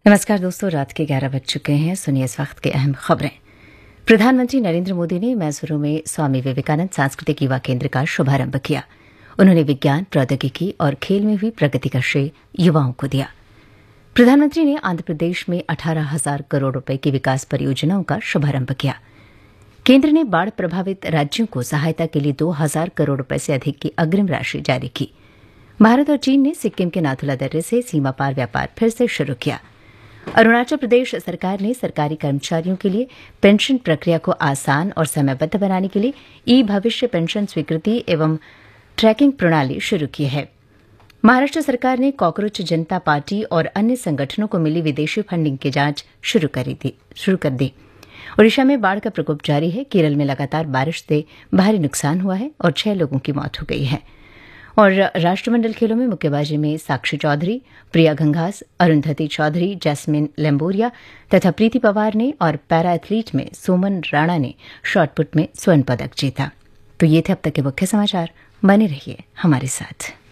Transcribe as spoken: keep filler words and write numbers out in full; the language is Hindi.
नमस्कार दोस्तों, रात के ग्यारह बज चुके हैं। सुनिए इस वक्त की अहम खबरें। प्रधानमंत्री नरेंद्र मोदी ने मैसूरू में स्वामी विवेकानंद सांस्कृतिक युवा केंद्र का शुभारंभ किया। उन्होंने विज्ञान, प्रौद्योगिकी और खेल में हुई प्रगति का श्रेय युवाओं को दिया। प्रधानमंत्री ने आंध्र प्रदेश में अठारह हजार करोड़ रुपए की विकास परियोजनाओं का शुभारंभ किया। केंद्र ने बाढ़ प्रभावित राज्यों को सहायता के लिए दो हजार करोड़ रुपए से अधिक की अग्रिम राशि जारी की। भारत और चीन ने सिक्किम के नाथुला दर्रे से सीमा पार व्यापार फिर से शुरू किया। अरुणाचल प्रदेश सरकार ने सरकारी कर्मचारियों के लिए पेंशन प्रक्रिया को आसान और समयबद्ध बनाने के लिए ई भविष्य पेंशन स्वीकृति एवं ट्रैकिंग प्रणाली शुरू की है। महाराष्ट्र सरकार ने कॉकरोच जनता पार्टी और अन्य संगठनों को मिली विदेशी फंडिंग की जांच शुरू कर दी शुरू कर दी ओडिशा में बाढ़ का प्रकोप जारी है। केरल में लगातार बारिश से भारी नुकसान हुआ है और छह लोगों की मौत हो गई है। और राष्ट्रमंडल खेलों में मुक्केबाजी में साक्षी चौधरी, प्रिया घंघास, अरुंधति चौधरी, जैस्मिन लेम्बोरिया तथा प्रीति पवार ने और पैरा एथलीट में सोमन राणा ने शॉटपुट में स्वर्ण पदक जीता। तो ये थे अब तक के मुख्य समाचार। बने रहिए हमारे साथ।